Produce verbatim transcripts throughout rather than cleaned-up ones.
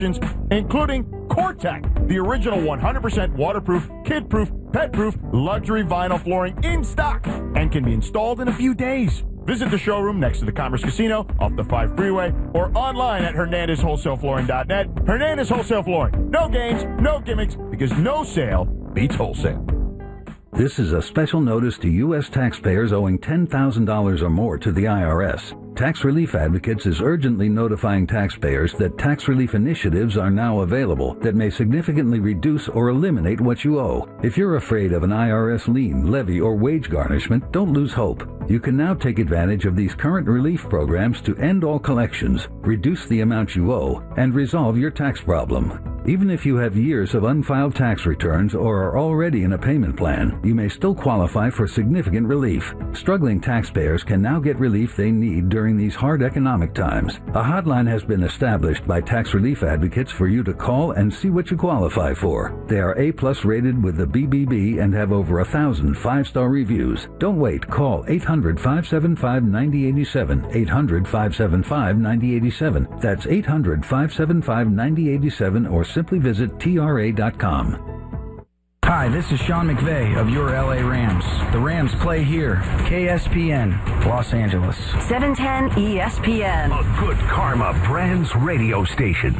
including Cortec, the original one hundred percent waterproof, kid-proof, pet-proof, luxury vinyl flooring in stock and can be installed in a few days. Visit the showroom next to the Commerce Casino off the five freeway or online at Hernandez Wholesale Flooring dot net. Hernandez Wholesale Flooring. No games, no gimmicks, because no sale beats wholesale. This is a special notice to U S taxpayers owing ten thousand dollars or more to the I R S. Tax Relief Advocates is urgently notifying taxpayers that tax relief initiatives are now available that may significantly reduce or eliminate what you owe. If you're afraid of an I R S lien, levy, or wage garnishment, don't lose hope. You can now take advantage of these current relief programs to end all collections, reduce the amount you owe, and resolve your tax problem. Even if you have years of unfiled tax returns or are already in a payment plan, you may still qualify for significant relief. Struggling taxpayers can now get relief they need during these hard economic times. A hotline has been established by Tax Relief Advocates for you to call and see what you qualify for. They are A-plus rated with the B B B and have over a thousand five-star reviews. Don't wait. Call eight hundred, five seven five, nine zero eight seven, eight hundred, five seven five, nine zero eight seven. That's eight hundred, five seven five, nine zero eight seven or simply visit T R A dot com. Hi, this is Sean McVay of your L A Rams. The Rams play here. K S P N, Los Angeles. seven ten E S P N. A good karma brands radio station.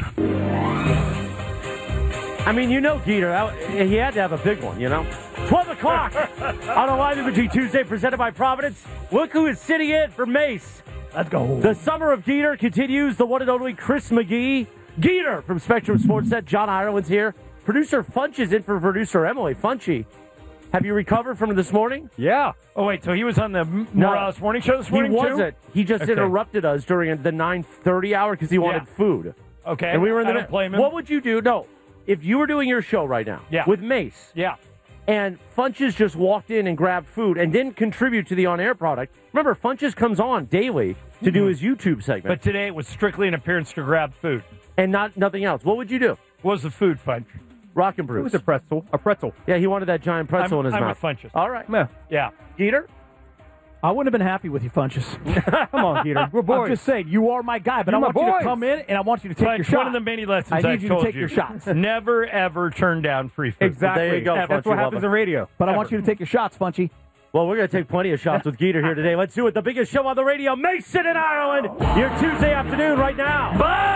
I mean, you know, Geeter, he had to have a big one, you know? twelve o'clock on a Live Imaging Tuesday presented by Providence. Look who is sitting in for Mace. Let's go. The summer of Geeter continues. The one and only Chris McGee. Geeter from Spectrum Sportsnet. John Ireland's here. Producer Funch is in for producer Emily. Funchy, have you recovered from this morning? Yeah. Oh, wait, so he was on the Morales no, Morning Show this morning, He wasn't. Too? He just okay. interrupted us during the nine thirty hour because he wanted yeah. food. Okay. And we were in the I don't blame him. What would you do? No. If you were doing your show right now yeah. with Mace. Yeah. And Funches just walked in and grabbed food and didn't contribute to the on-air product. Remember, Funches comes on daily to do his YouTube segment. But today it was strictly an appearance to grab food. And not nothing else. What would you do? What was the food, Funch? Rock and Bruce. It was a pretzel. A pretzel. Yeah, he wanted that giant pretzel I'm, in his I'm mouth. I'm Funches. All right. Yeah. Yeah. Geeter? I wouldn't have been happy with you, Funches. Come on, Geeter. We're boys. I'm just saying, you are my guy, but You're I want you to come in and I want you to take Funch, your shot. One of the many lessons I need I've you told to take you. your shots. Never, ever turn down free food. Exactly. There you go, That's Funch, what happens in radio. But ever. I want you to take your shots, Funchy. Well, we're going to take plenty of shots with Geeter here today. Let's do it. The biggest show on the radio, Mason in Ireland. Your Tuesday afternoon right now.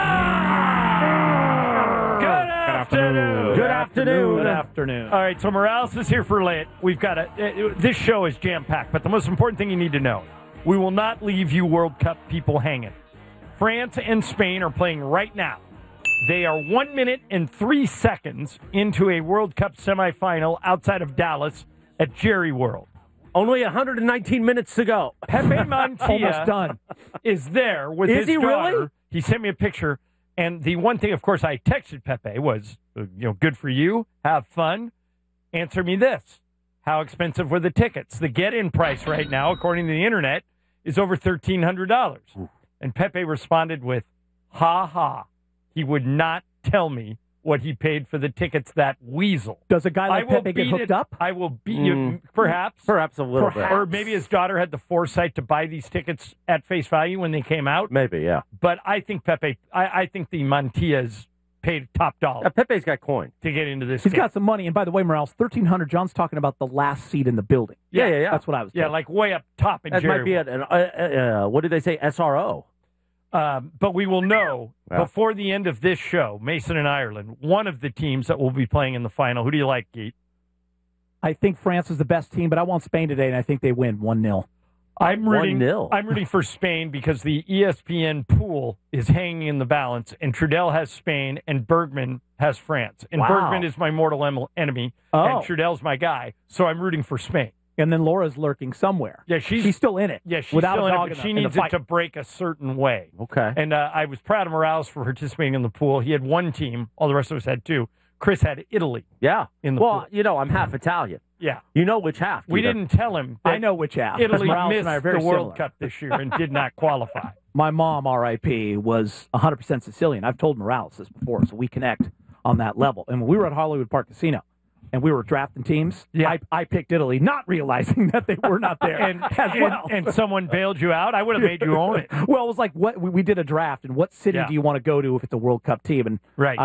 Bye! Good afternoon. Good afternoon. Good afternoon. All right, so Morales is here for late. We've got a, uh, this show is jam-packed, but the most important thing you need to know, we will not leave you World Cup people hanging. France and Spain are playing right now. They are one minute and three seconds into a World Cup semifinal outside of Dallas at Jerry World. Only one hundred nineteen minutes to go. Pepe Montilla Almost done. is there with is his he daughter. Really? He sent me a picture, and the one thing, of course, I texted Pepe was, you know, good for you, have fun. Answer me this. How expensive were the tickets? The get-in price right now, according to the internet, is over thirteen hundred dollars. And Pepe responded with, ha ha. He would not tell me what he paid for the tickets, that weasel. Does a guy like Pepe get hooked it. up? I will beat mm. you, perhaps. Perhaps a little perhaps. bit. Or maybe his daughter had the foresight to buy these tickets at face value when they came out. Maybe, yeah. But I think Pepe, I, I think the Montillas paid top dollar. Uh, Pepe's got coin to get into this He's game. got some money. And by the way, Morales, thirteen hundred, John's talking about the last seat in the building. Yeah, yeah, yeah. That's what I was Yeah, told. like way up top in That Jerry might be World. an, uh, uh, what did they say, S R O? Um, but we will know yeah. before the end of this show, Mason and Ireland, one of the teams that will be playing in the final. Who do you like, Geet? I think France is the best team, but I want Spain today, and I think they win one nil. I'm rooting, one nil. I'm rooting for Spain because the E S P N pool is hanging in the balance, and Trudell has Spain, and Bergman has France. And Wow. Bergman is my mortal em- enemy, Oh. and Trudell's my guy, so I'm rooting for Spain. And then Laura's lurking somewhere. Yeah, she's, she's still in it. Yeah, she's without still a in it, dog but in she the, needs in the it to break a certain way. Okay. And uh, I was proud of Morales for participating in the pool. He had one team. All the rest of us had two. Chris had Italy. Yeah. In the well, pool. you know, I'm half Italian. Yeah. You know which half. We Peter. didn't tell him that I know which half. Italy Morales missed and I are the very World similar. Cup this year and did not qualify. My mom, R I P, was one hundred percent Sicilian. I've told Morales this before, so we connect on that level. And when we were at Hollywood Park Casino, and we were drafting teams, Yeah. I, I picked Italy, not realizing that they were not there and, as and, well. and someone bailed you out. I would have made you own it. Well, it was like, what we we did a draft, and what city Yeah. do you want to go to if it's a World Cup team? And Right.